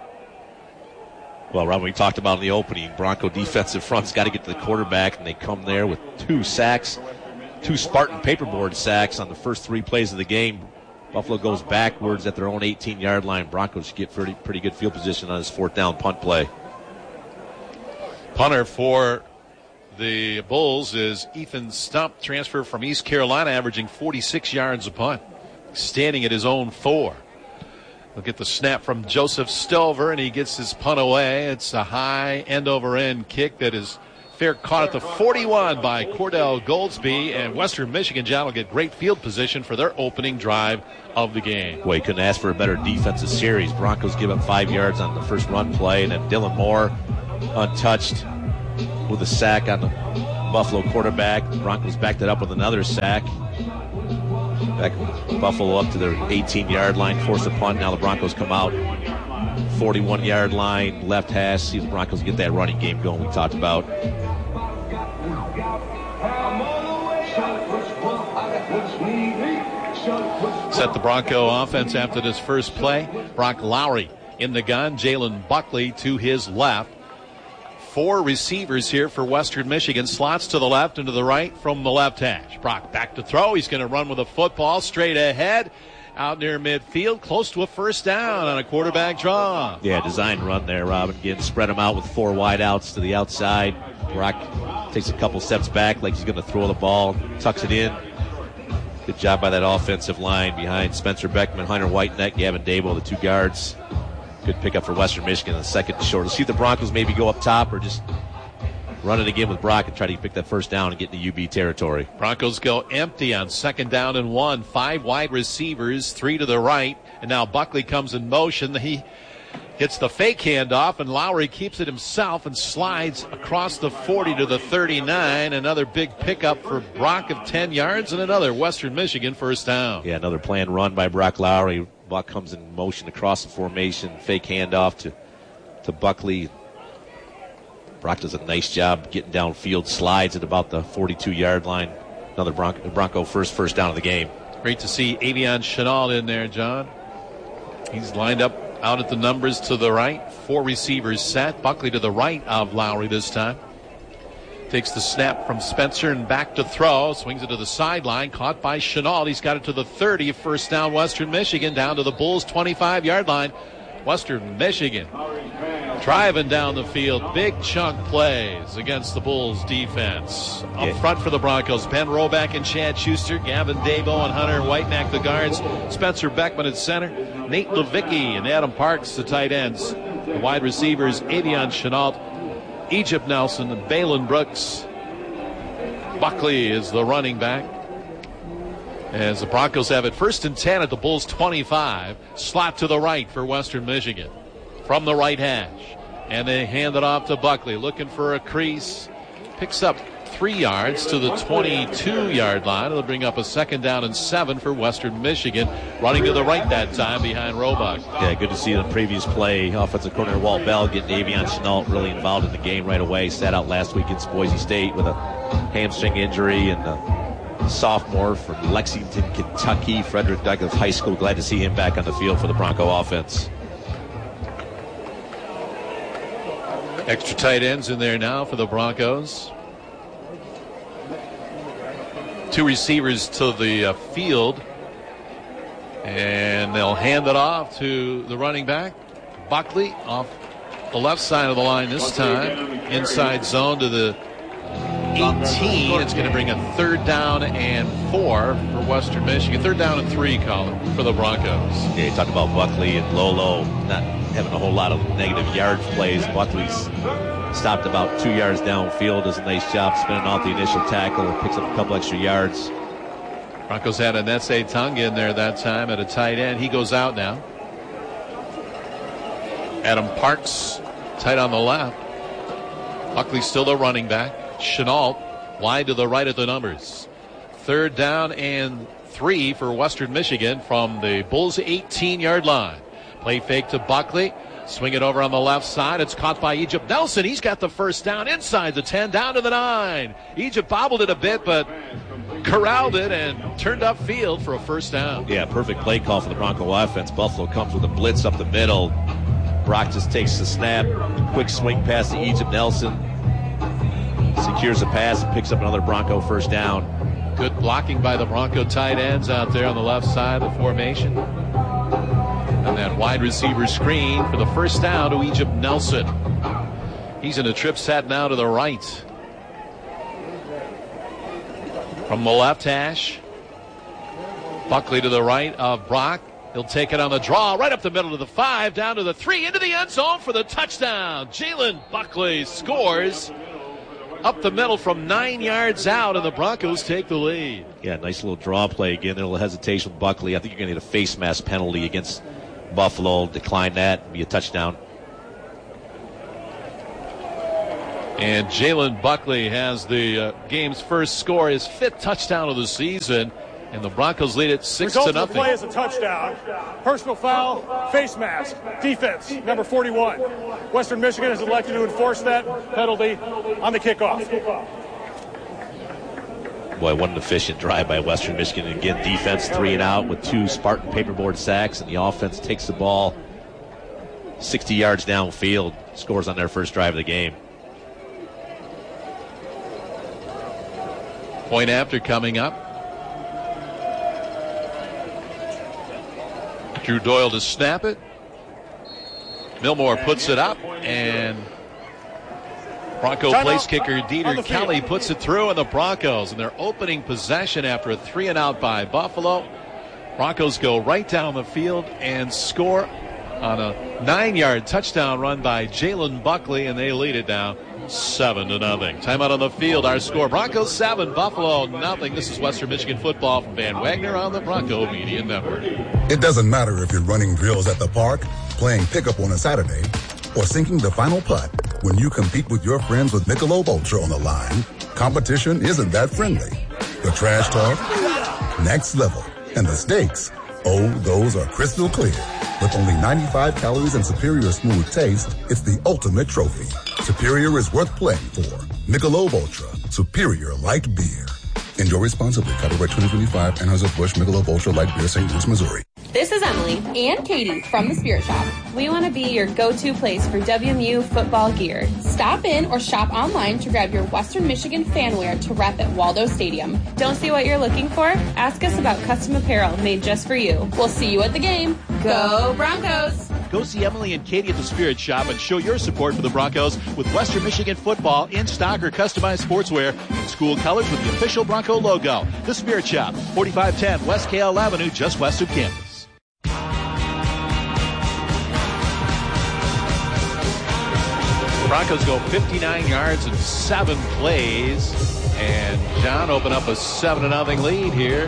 Well, Rob, we talked about in the opening, Bronco defensive front's got to get to the quarterback, and they come there with two sacks, two Spartan paperboard sacks on the first three plays of the game. Buffalo goes backwards at their own eighteen-yard line. Broncos get pretty, pretty good field position on his fourth down punt play. Punter for the Bulls is Ethan Stump, transfer from East Carolina, averaging forty-six yards a punt. standing at his own four. We'll get the snap from Joseph Stover, and he gets his punt away. It's a high end-over-end kick that is fair caught at the forty-one by Cordell Goldsby, and Western Michigan, John, will get great field position for their opening drive of the game. Well, you couldn't ask for a better defensive series. Broncos give up five yards on the first run play, and then Dylan Moore untouched with a sack on the Buffalo quarterback. Broncos backed it up with another sack. Back Buffalo up to their eighteen-yard line, force a punt. Now the Broncos come out, forty-one-yard line, left hash. See the Broncos get that running game going we talked about. Set the Bronco offense after this first play. Brock Lowry in the gun. Jalen Buckley to his left. Four receivers here for Western Michigan. Slots to the left and to the right from the left hash. Brock back to throw. He's going to run with a football straight ahead. Out near midfield, close to a first down on a quarterback draw. Yeah, design run there, Robin. Again, spread them out with four wideouts to the outside. Brock takes a couple steps back like he's going to throw the ball, tucks it in. Good job by that offensive line behind Spencer Beckman, Hunter Whiteneck, Gavin Dable, the two guards. Good pickup for Western Michigan. The second and short. Let's see if the Broncos maybe go up top or just run it again with Brock and try to pick that first down and get into U B territory. Broncos go empty on second down and one. Five wide receivers, three to the right. And now Buckley comes in motion. He gets the fake handoff, and Lowry keeps it himself and slides across the forty to the thirty-nine. Another big pickup for Brock of ten yards and another Western Michigan first down. Yeah, another planned run by Brock Lowry. Buck comes in motion across the formation, fake handoff to, to Buckley. Brock does a nice job getting downfield, slides at about the forty-two-yard line. Another Bronco, Bronco first first down of the game. Great to see Avion Chenault in there, John. He's lined up out at the numbers to the right. Four receivers set. Buckley to the right of Lowry this time. Takes the snap from Spencer and back to throw. Swings it to the sideline. Caught by Chenault. He's got it to the thirty. First down, Western Michigan. Down to the Bulls' twenty-five-yard line. Western Michigan driving down the field. Big chunk plays against the Bulls defense. Up yeah. front for the Broncos, Ben Roback and Chad Schuster, Gavin Dabo and Hunter Whiteneck, the guards. Spencer Beckman at center. Nate Levicki and Adam Parks, the tight ends. The wide receivers, Avion Chenault, Egypt Nelson, and Balin Brooks. Buckley is the running back. As the Broncos have it first and ten at the Bulls' twenty-five. Slot to the right for Western Michigan from the right hash. And they hand it off to Buckley, looking for a crease. Picks up three yards to the twenty-two-yard line. It'll bring up a second down and seven for Western Michigan. Running to the right that time behind Roebuck. Yeah, good to see the previous play. Offensive coordinator Walt Bell getting Avion Chenault really involved in the game right away. Sat out last week against Boise State with a hamstring injury, and a sophomore from Lexington, Kentucky, Frederick Douglass High School. Glad to see him back on the field for the Bronco offense. Extra tight ends in there now for the Broncos. Two receivers to the uh, field. And they'll hand it off to the running back. Buckley off the left side of the line this time. Inside zone to the eighteen. It's going to bring a third down and four for Western Michigan. Third down and three, Colin, for the Broncos. Yeah, you talked about Buckley and Lolo not having a whole lot of negative yard plays. Buckley's stopped about two yards downfield. Does a nice job spinning off the initial tackle. Picks up a couple extra yards. Broncos had a Netse Tonga in there that time at a tight end. He goes out now. Adam Parks, tight on the left. Buckley still the running back. Chenault wide to the right of the numbers. Third down and three for Western Michigan from the Bulls' eighteen-yard line. Play fake to Buckley. Swing it over on the left side. It's caught by Egypt Nelson. He's got the first down inside the ten, down to the nine. Egypt bobbled it a bit, but corralled it and turned upfield for a first down. Yeah, perfect play call for the Bronco offense. Buffalo comes with a blitz up the middle. Brock just takes the snap. Quick swing pass to Egypt Nelson. Secures the pass and picks up another Bronco first down. Good blocking by the Bronco tight ends out there on the left side of the formation. And that wide receiver screen for the first down to Egypt Nelson. He's in a trip set now to the right. From the left hash, Buckley to the right of Brock. He'll take it on the draw, right up the middle to the five, down to the three, into the end zone for the touchdown. Jalen Buckley scores up the middle from nine yards out, and the Broncos take the lead. Yeah, nice little draw play again. A little hesitation with Buckley. I think you're going to get a face mask penalty against Buffalo. Decline that, be a touchdown. And Jalen Buckley has the uh, game's first score, his fifth touchdown of the season. And the Broncos lead it six Result to of nothing. the play is a touchdown. Personal foul, face mask, defense, number forty-one. Western Michigan has elected to enforce that penalty on the kickoff. Boy, what an efficient drive by Western Michigan. Again, defense three and out with two Spartan paperboard sacks, and the offense takes the ball sixty yards downfield, scores on their first drive of the game. Point after coming up. Drew Doyle to snap it. Milmore puts it up, and Bronco place kicker Dieter Kelly puts it through, and the Broncos in their opening possession after a three and out by Buffalo. Broncos go right down the field and score on a nine-yard touchdown run by Jalen Buckley, and they lead it now seven to nothing. Timeout on the field. Our score: Broncos seven, Buffalo nothing. This is Western Michigan football from Van Wagner on the Bronco Media Network. It doesn't matter if you're running drills at the park, playing pickup on a Saturday, or sinking the final putt. When you compete with your friends with Michelob Ultra on the line, competition isn't that friendly. The trash talk, next level, and the stakes, oh, those are crystal clear. With only ninety-five calories and superior smooth taste, it's the ultimate trophy. Superior is worth playing for. Michelob Ultra, superior light beer. Enjoy responsibly. Copyright twenty twenty-five, Anheuser-Busch Michelob Ultra Light Beer, Saint Louis, Missouri. This is Emily and Katie from the Spirit Shop. We want to be your go-to place for W M U football gear. Stop in or shop online to grab your Western Michigan fan wear to rep at Waldo Stadium. Don't see what you're looking for? Ask us about custom apparel made just for you. We'll see you at the game. Go Broncos! Go see Emily and Katie at the Spirit Shop and show your support for the Broncos with Western Michigan football in stock or customized sportswear in school colors with the official Bronco logo. The Spirit Shop, forty-five ten West K L Avenue, just west of campus. Broncos go fifty-nine yards in seven plays, and John open up a seven to nothing lead here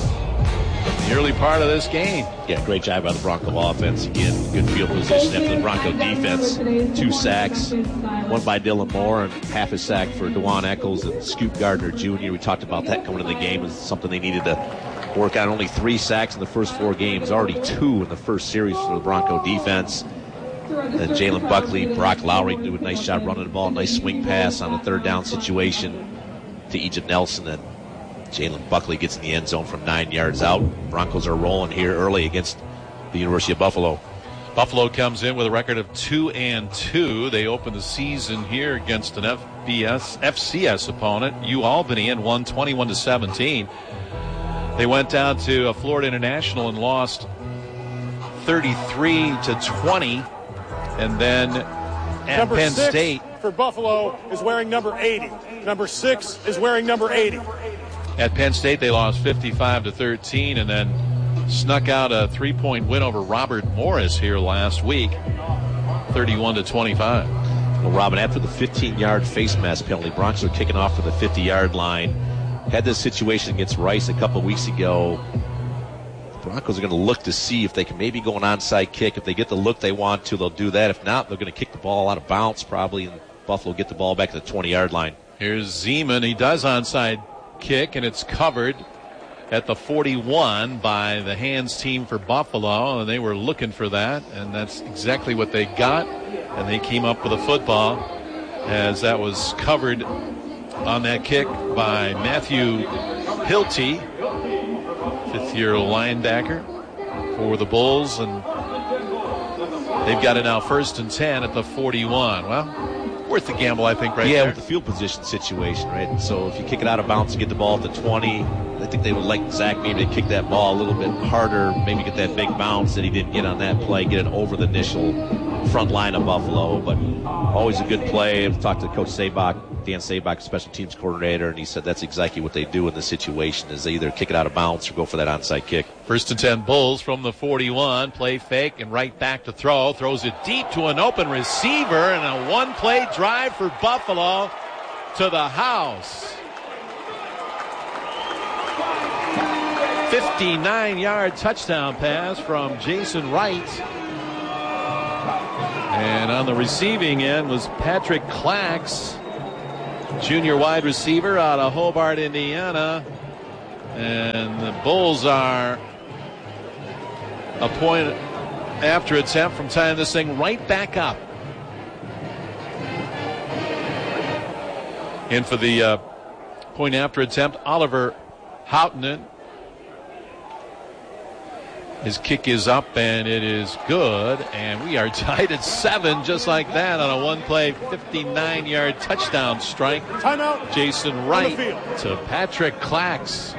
in the early part of this game. Yeah, great job by the Bronco offense. Again, good field position after the Bronco defense. Two sacks, one by Dylan Moore, and half a sack for DeJuan Eccles and Scoot Gardner Junior We talked about that coming in the game as something they needed to work on. Only three sacks in the first four games, already two in the first series for the Bronco defense. Then Jalen Buckley, Brock Lowry do a nice job running the ball. Nice swing pass on a third down situation to Egypt Nelson. And Jalen Buckley gets in the end zone from nine yards out. Broncos are rolling here early against the University of Buffalo. Buffalo comes in with a record of two and two. They open the season here against an F B S, F C S opponent, U Albany, and won twenty-one to seventeen. They went down to a Florida International and lost thirty-three to twenty. And then at number Penn six State for Buffalo is wearing number eighty. Number six is wearing number eighty. At Penn State, they lost fifty-five to thirteen, and then snuck out a three-point win over Robert Morris here last week, thirty-one to twenty-five. Well, Robin, after the fifteen-yard face mask penalty, Broncos are kicking off for the fifty-yard line. Had this situation against Rice a couple weeks ago. Broncos are going to look to see if they can maybe go an onside kick. If they get the look they want to, they'll do that. If not, they're going to kick the ball out of bounds probably, and Buffalo get the ball back to the twenty-yard line. Here's Zeman. He does onside kick, and it's covered at the forty-one by the hands team for Buffalo, and they were looking for that, and that's exactly what they got, and they came up with a football as that was covered on that kick by Matthew Hilty, fifth-year linebacker for the Bulls, and they've got it now first and ten at the forty-one. Well, worth the gamble, I think, right yeah, there. with the field position situation, right? So if you kick it out of bounds and get the ball at the twenty, I think they would like Zach maybe to kick that ball a little bit harder, maybe get that big bounce that he didn't get on that play, get it over the initial front line of Buffalo. But always a good play. I've talked to Coach Sabak Dan Sabak, special teams coordinator, and he said that's exactly what they do in this situation is they either kick it out of bounds or go for that onside kick. First and ten Bulls from the forty-one. Play fake and right back to throw. Throws it deep to an open receiver, and a one-play drive for Buffalo to the house. fifty-nine-yard touchdown pass from Jason Wright. And on the receiving end was Patrick Clax, junior wide receiver out of Hobart, Indiana. And the Bulls are a point after attempt from tying this thing right back up. And for the uh, point after attempt, Oliver Houghton. His kick is up, and it is good. And we are tied at seven, just like that, on a one-play, fifty-nine-yard touchdown strike. Timeout. Jason Wright to Patrick Clax.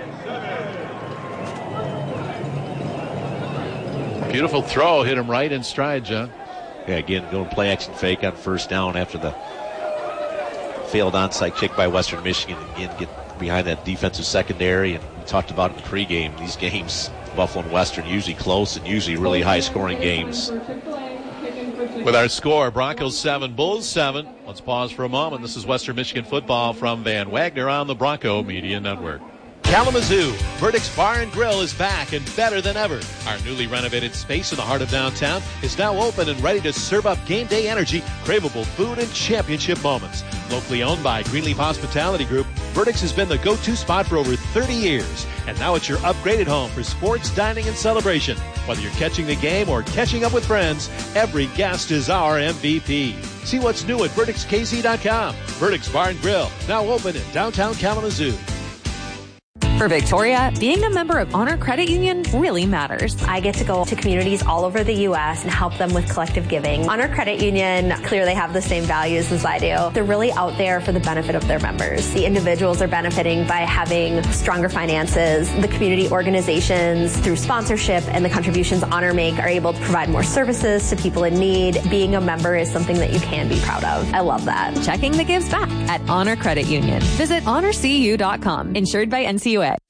Beautiful throw, hit him right in stride, John. Yeah, again, going play action fake on first down after the failed onside kick by Western Michigan. Again, get behind that defensive secondary, and we talked about in the pregame, these games, Buffalo and Western, usually close and usually really high-scoring games. With our score, Broncos seven, Bulls seven. Let's pause for a moment. This is Western Michigan football from Van Wagner on the Bronco Media Network. Kalamazoo, Verdict's Bar and Grill is back and better than ever. Our newly renovated space in the heart of downtown is now open and ready to serve up game day energy, craveable food, and championship moments. Locally owned by Greenleaf Hospitality Group, Verdict's has been the go-to spot for over thirty years. And now it's your upgraded home for sports, dining, and celebration. Whether you're catching the game or catching up with friends, every guest is our M V P. See what's new at verdicts k c dot com. Verdict's Bar and Grill, now open in downtown Kalamazoo. For Victoria, being a member of Honor Credit Union really matters. I get to go to communities all over the U S and help them with collective giving. Honor Credit Union clearly have the same values as I do. They're really out there for the benefit of their members. The individuals are benefiting by having stronger finances. The community organizations, through sponsorship and the contributions Honor make, are able to provide more services to people in need. Being a member is something that you can be proud of. I love that. Checking the gives back at Honor Credit Union. Visit honor c u dot com. Insured by N C U A.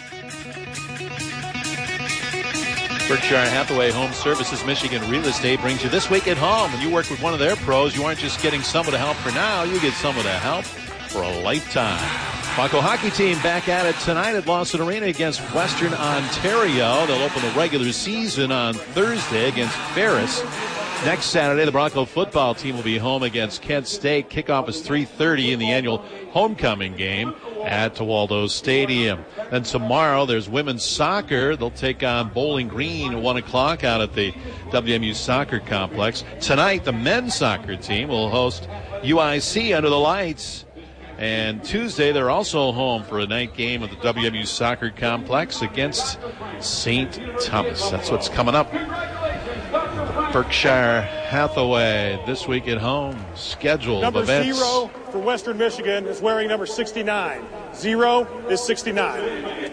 Berkshire Hathaway Home Services Michigan Real Estate brings you This Week at Home. When you work with one of their pros, you aren't just getting some of the help for now, you get some of the help for a lifetime. Bronco hockey team back at it tonight at Lawson Arena against Western Ontario. They'll open the regular season on Thursday against Ferris. Next Saturday, the Bronco football team will be home against Kent State. Kickoff is three thirty in the annual homecoming game at Tewaldo Stadium. Then tomorrow, there's women's soccer. They'll take on Bowling Green at one o'clock out at the W M U Soccer Complex. Tonight, the men's soccer team will host U I C under the lights. And Tuesday, they're also home for a night game at the W M U Soccer Complex against Saint Thomas. That's what's coming up. Berkshire Hathaway This Week at Home schedule number of events. Zero for Western Michigan is wearing number sixty-nine. Zero is sixty-nine.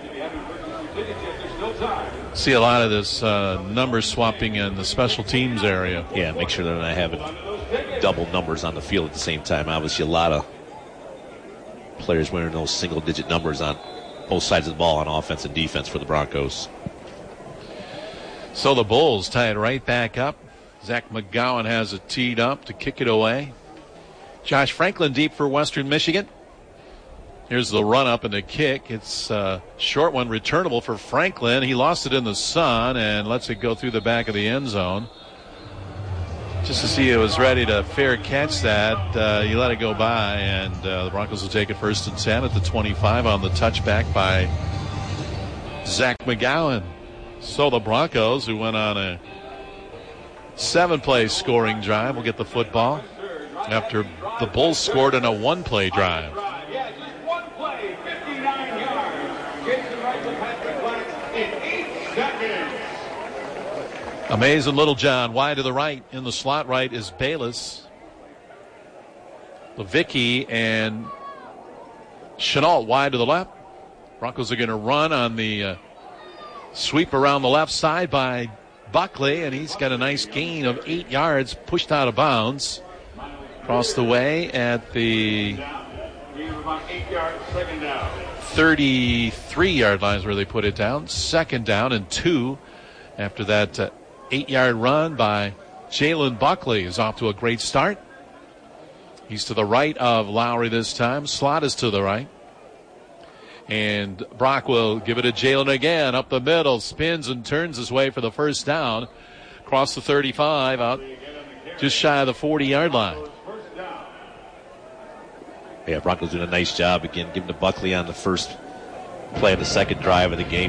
See a lot of this uh, number swapping in the special teams area. Yeah, make sure they're not having double numbers on the field at the same time. Obviously, a lot of players wearing those single-digit numbers on both sides of the ball on offense and defense for the Broncos. So the Bulls tie it right back up. Zach McGowan has it teed up to kick it away. Josh Franklin deep for Western Michigan. Here's the run up and the kick. It's a short one, returnable for Franklin. He lost it in the sun and lets it go through the back of the end zone. Just to see it was ready to fair catch that, uh, he let it go by, and uh, the Broncos will take it first and ten at the twenty-five on the touchback by Zach McGowan. So the Broncos, who went on a seven-play scoring drive, will get the football after the Bulls scored in a one-play drive. Amazing Little John wide to the right. In the slot right is Bayless. Levicki and Chenault wide to the left. Broncos are going to run on the uh, sweep around the left side by Buckley, and he's got a nice gain of eight yards, pushed out of bounds. Across the way at the thirty-three yard lines where they put it down. Second down and two after that uh, eight-yard run by Jalen Buckley is off to a great start. He's to the right of Lowry this time. Slot is to the right. And Brock will give it to Jalen again. Up the middle. Spins and turns his way for the first down. Across the thirty-five. Out just shy of the forty-yard line. Yeah, Broncos doing a nice job again, giving to Buckley on the first play of the second drive of the game.